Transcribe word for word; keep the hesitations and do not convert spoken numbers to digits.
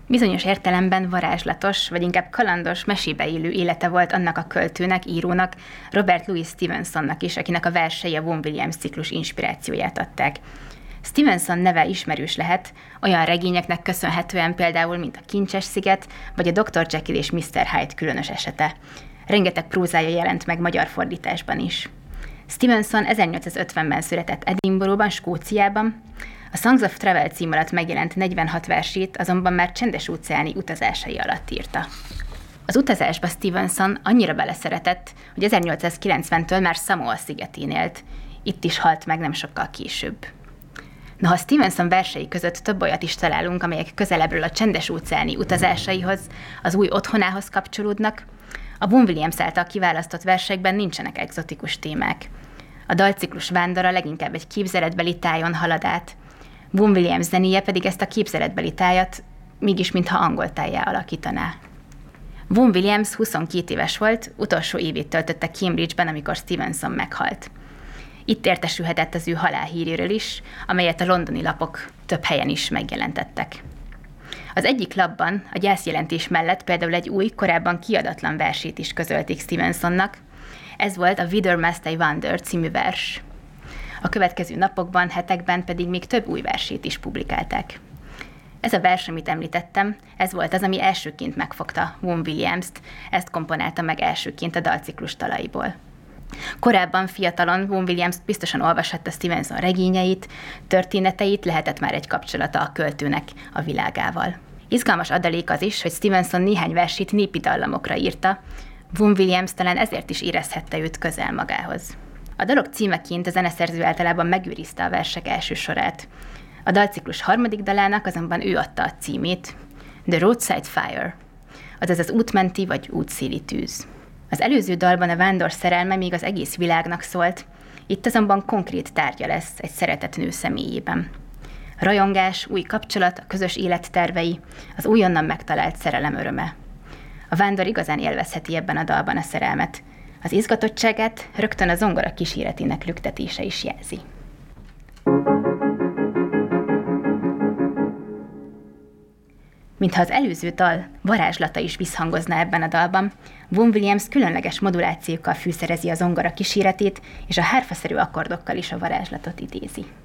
Bizonyos értelemben varázslatos, vagy inkább kalandos, mesébe élő élete volt annak a költőnek, írónak, Robert Louis Stevensonnak is, akinek a versei a Vaughan Williams ciklus inspirációját adták. Stevenson neve ismerős lehet, olyan regényeknek köszönhetően például, mint a Kincses sziget, vagy a doktor Jekyll és miszter Hyde különös esete. Rengeteg prózája jelent meg magyar fordításban is. Stevenson ezernyolcszázötvenben született Edinburghban, Skóciában. A Songs of Travel cím alatt megjelent negyvenhat versét azonban már csendes-óceáni utazásai alatt írta. Az utazásba Stevenson annyira beleszeretett, hogy ezernyolcszázkilencventől már Samoa szigetén élt. Itt is halt meg nem sokkal később. Noha Stevenson versei között több olyat is találunk, amelyek közelebbről a csendes-óceáni utazásaihoz, az új otthonához kapcsolódnak, a Vaughan Williams által kiválasztott versekben nincsenek egzotikus témák. A dalciklus vándora leginkább egy képzeletbeli tájon halad át. Vaughan Williams zenéje pedig ezt a képzeletbeli tájat mégis mintha angol tájjá alakítaná. Vaughan Williams huszonkét éves volt, utolsó évét töltötte Cambridge-ben, amikor Stevenson meghalt. Itt értesülhetett az ő halálhíréről is, amelyet a londoni lapok több helyen is megjelentettek. Az egyik lapban a gyászjelentés mellett például egy új, korábban kiadatlan versét is közölték Stevensonnak. Ez volt a Whither Must I Wander című vers. A következő napokban, hetekben pedig még több új versét is publikálták. Ez a vers, amit említettem, ez volt az, ami elsőként megfogta Vaughan Williams-t, ezt komponálta meg elsőként a dalciklus dalaiból. Korábban fiatalon Vaughan Williams biztosan olvashatta Stevenson regényeit, történeteit, lehetett már egy kapcsolata a költőnek a világával. Izgalmas adalék az is, hogy Stevenson néhány versét népi dallamokra írta, Vaughan Williams talán ezért is érezhette őt közel magához. A dalok címeként a zeneszerző általában megőrizte a versek első sorát. A dalciklus harmadik dalának azonban ő adta a címét, The Roadside Fire, azaz az útmenti vagy útszéli tűz. Az előző dalban a vándor szerelme még az egész világnak szólt, itt azonban konkrét tárgya lesz egy szeretett nő személyében. Rajongás, új kapcsolat, a közös élettervei, az újonnan megtalált szerelem öröme. A vándor igazán élvezheti ebben a dalban a szerelmet. Az izgatottságát rögtön a zongora kíséretének lüktetése is jelzi. Mintha az előző dal varázslata is visszhangozna ebben a dalban, Vaughan Williams különleges modulációkkal fűszerezi a zongora kíséretét, és a hárfaszerű akkordokkal is a varázslatot idézi.